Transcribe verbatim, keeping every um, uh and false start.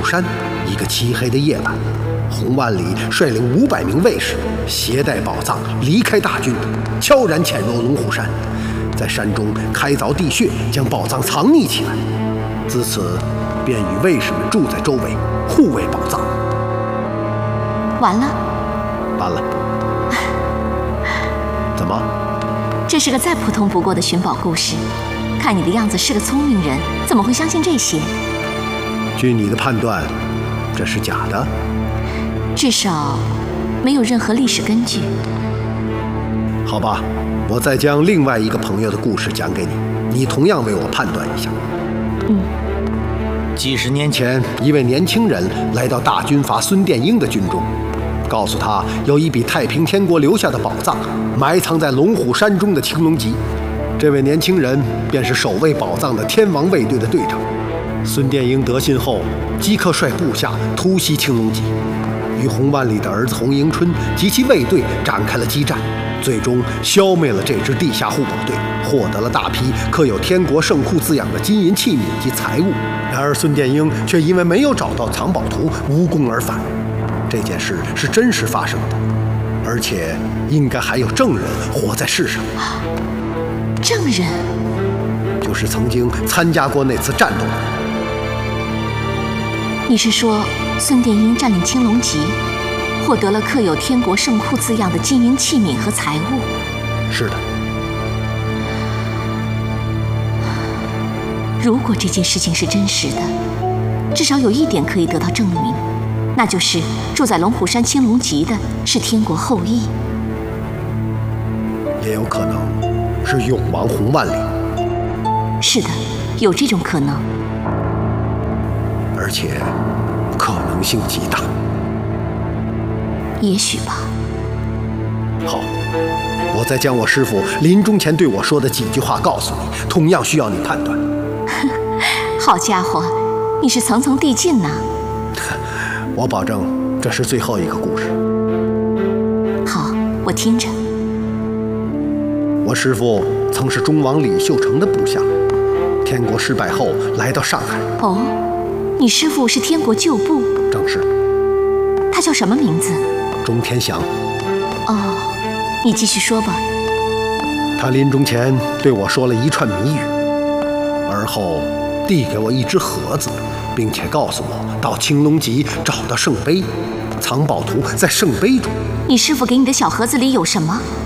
山，一个漆黑的夜晚，洪万里率领五百名卫士，携带宝藏离开大军，悄然潜入龙虎山，在山中开凿地穴，将宝藏藏匿起来。自此，便与卫士们住在周围，护卫宝藏。 完了， 完了。怎么？ 这是个再普通不过的寻宝故事。看你的样子是个聪明人，怎么会相信这些？ 据你的判断，这是假的？ 至少没有任何历史根据。 好吧，我再将另外一个朋友的故事讲给你，你同样为我判断一下。 嗯。 几十年前，一位年轻人来到大军阀孙殿英的军中，告诉他有一笔太平天国留下的宝藏，埋藏在龙虎山中的青龙脊。这位年轻人便是守卫宝藏的天王卫队的队长。孙殿英得信后，即刻率部下突袭青龙脊，与洪万里的儿子洪迎春及其卫队展开了激战，最终消灭了这支地下护宝队，获得了大批刻有天国圣库字样的金银器皿及财物。然而孙殿英却因为没有找到藏宝图，无功而返。这件事是真实发生的，而且应该还有证人活在世上。 证人就是曾经参加过那次战斗的人。 你是说孙殿英占领青龙脊，获得了刻有天国圣库字样的金银器皿和财物？ 是的。 如果这件事情是真实的，至少有一点可以得到证明，那就是住在龙虎山青龙脊的是天国后裔。 也有可能是永王洪万里。 是的，有这种可能， 而且可能性极大。 也许吧。 好，我再将我师父临终前对我说的几句话告诉你，同样需要你判断。 好家伙，你是层层递进呐！ 我保证这是最后一个故事。 好，我听着。 我师父曾是忠王李秀成的部下，天国失败后来到上海。 哦，你师父是天国旧部？ 正是。 他叫什么名字？ 钟天祥。 哦，你继续说吧。 他临终前对我说了一串谜语，而后递给我一只盒子，并且告诉我到青龙脊找到圣杯，藏宝图在圣杯中。 你师父给你的小盒子里有什么？